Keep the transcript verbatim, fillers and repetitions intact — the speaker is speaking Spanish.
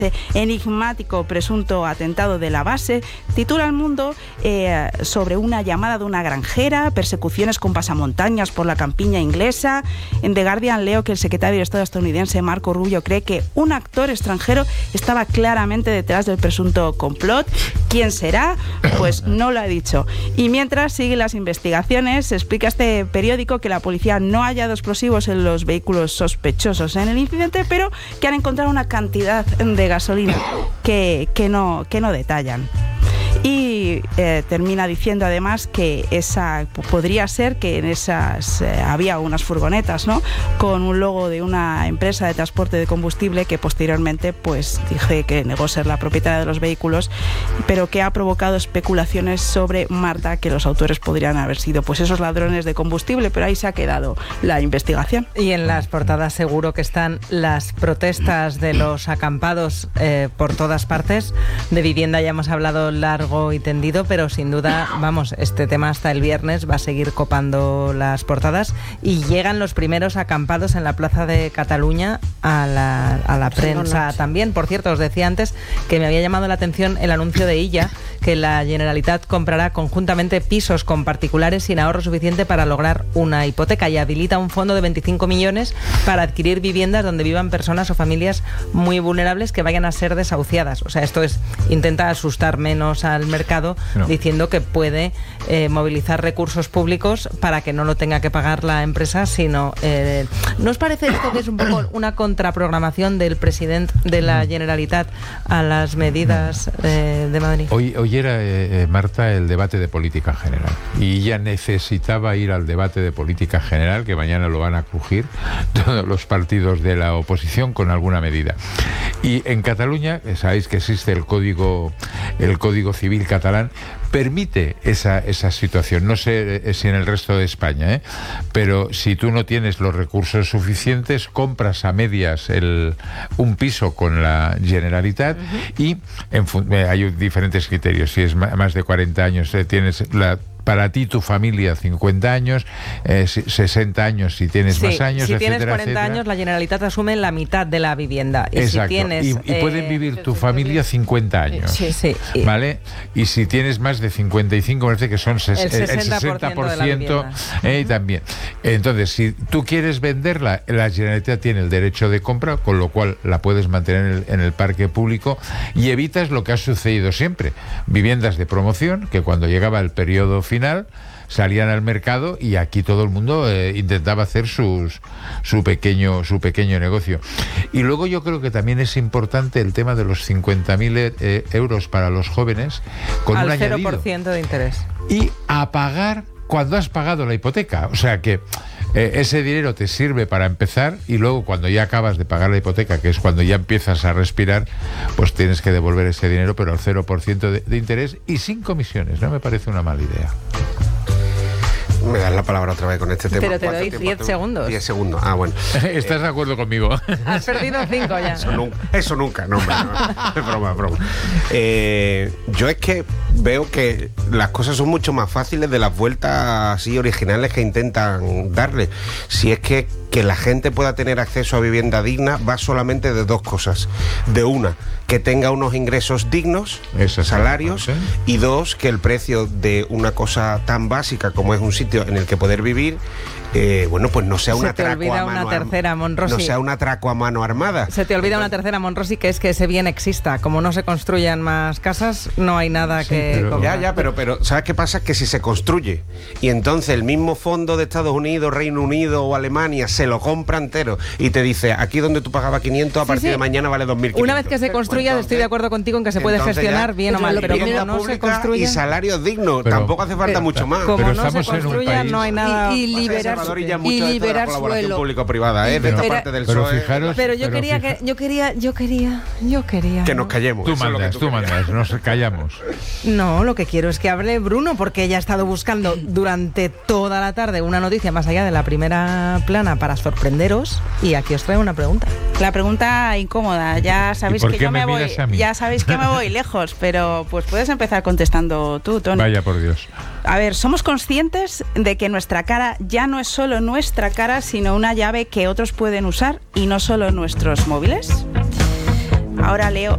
enigmático presunto atentado de la base. Titula El Mundo eh, sobre una llamada de una granjera, persecuciones con pasamontañas por la campiña inglesa. En The Guardian leo que el secretario de Estado estadounidense Marco Rubio cree que un actor extranjero estaba claramente detrás del presunto complot. ¿Quién será? Pues no lo ha dicho. Y mientras siguen las investigaciones, explica este periódico que la policía no ha hallado explosivos en los vehículos sospechosos en el incidente, pero que han encontrado una cantidad de gasolina que, que, no, que no detallan. Y eh, termina diciendo además que esa podría ser que en esas eh, había unas furgonetas, ¿no?, con un logo de una empresa de transporte de combustible que posteriormente pues dije que negó ser la propietaria de los vehículos, pero que ha provocado especulaciones sobre Marta, que los autores podrían haber sido pues esos ladrones de combustible, pero ahí se ha quedado la investigación. Y en las portadas seguro que están las protestas de los acampados eh, por todas partes. De vivienda ya hemos hablado largo y tendido, pero sin duda, vamos, este tema hasta el viernes va a seguir copando las portadas y llegan los primeros acampados en la Plaza de Cataluña a la, a la prensa también. Por cierto, os decía antes que me había llamado la atención el anuncio de Illa, que la Generalitat comprará conjuntamente pisos con particulares sin ahorro suficiente para lograr una hipoteca y habilita un fondo de veinticinco millones para adquirir viviendas donde vivan personas o familias muy vulnerables que vayan a ser desahuciadas. O sea, esto es, intenta asustar menos al mercado, no. diciendo que puede eh, movilizar recursos públicos para que no lo tenga que pagar la empresa, sino... Eh, ¿no os parece esto que es un poco una contraprogramación del presidente de la Generalitat a las medidas eh, de Madrid? Hoy, hoy era, eh, Marta, el debate de política general y ella necesitaba ir al debate de política general, que mañana lo van a crujir todos los partidos de la oposición con alguna medida. Y en Cataluña, sabéis que existe el código, el código civil catalán, permite esa, esa situación. No sé si en el resto de España, ¿eh? Pero si tú no tienes los recursos suficientes, compras a medias el, un piso con la Generalitat uh-huh. y en, hay diferentes criterios. Si es más de cuarenta años, eh, tienes la... Para ti, tu familia, cincuenta años, eh, sesenta años si tienes sí, más años, si etcétera, tienes cuarenta etcétera. años, la Generalitat asume la mitad de la vivienda. Y Exacto. Si tienes, y, y eh, pueden vivir tu familia cincuenta años. Sí, sí. ¿Vale? Y si tienes más de cincuenta y cinco, parece que son ses- el sesenta por ciento, el sesenta por ciento eh, también. Entonces, si tú quieres venderla, la Generalitat tiene el derecho de compra, con lo cual la puedes mantener en el, en el parque público y evitas lo que ha sucedido siempre. Viviendas de promoción, que cuando llegaba el periodo final salían al mercado y aquí todo el mundo eh, intentaba hacer sus, su pequeño su pequeño negocio. Y luego yo creo que también es importante el tema de los cincuenta mil eh, euros para los jóvenes con al un cero añadido. por ciento de interés. Y a pagar cuando has pagado la hipoteca. O sea que eh, ese dinero te sirve para empezar y luego cuando ya acabas de pagar la hipoteca, que es cuando ya empiezas a respirar, pues tienes que devolver ese dinero, pero al cero por ciento de, de interés y sin comisiones. No me parece una mala idea. Me das la palabra otra vez con este tema. Pero te doy diez segundos. diez segundos. Ah, bueno. ¿Estás de acuerdo conmigo? Has perdido cinco ya. Eso nunca, eso nunca, no, hombre, no. Es broma, es broma. Eh, yo es que veo que las cosas son mucho más fáciles de las vueltas así originales que intentan darle. Si es que que la gente pueda tener acceso a vivienda digna va solamente de dos cosas. De una, que tenga unos ingresos dignos, Eso salarios, ¿sí? Y dos, que el precio de una cosa tan básica como es un sitio en el que poder vivir, eh, bueno, pues no sea un atraco a mano una tercera, Monrosi. No sea un atraco a mano armada. Se te olvida Entonces, una tercera, Monrosi, que es que ese bien exista. Como no se construyan más casas, no hay nada sí, que pero, comprar. Ya, ya, pero, pero ¿sabes qué pasa? Que si se construye y entonces el mismo fondo de Estados Unidos, Reino Unido o Alemania se lo compra entero y te dice, aquí donde tú pagabas quinientos, a sí, partir sí. de mañana vale dos mil quinientos. Una vez que se construya, entonces, estoy de acuerdo contigo en que se puede gestionar bien o mal, pero como no se construye... Y salarios dignos, pero, tampoco hace falta pero, mucho más. Como pero no se construya, no hay nada... Y, y liberar, y liberar la suelo. público-privada, ¿eh? De esta Pero, parte del pero P S O E. fijaros, Pero yo pero quería fija... que... Yo quería, yo quería, yo quería... Que ¿no? nos callemos. Tú Eso es lo que mandas, tú, tú mandas, nos callamos. No, lo que quiero es que hable Bruno, porque ella ha estado buscando durante toda la tarde una noticia más allá de la primera plana para sorprenderos, y aquí os traigo una pregunta. La pregunta incómoda, ya sabéis que yo me, me voy, ya sabéis que me voy lejos, pero pues puedes empezar contestando tú, Tony. Vaya por Dios. A ver, ¿somos conscientes de que nuestra cara ya no es solo nuestra cara, sino una llave que otros pueden usar y no solo nuestros móviles? Ahora leo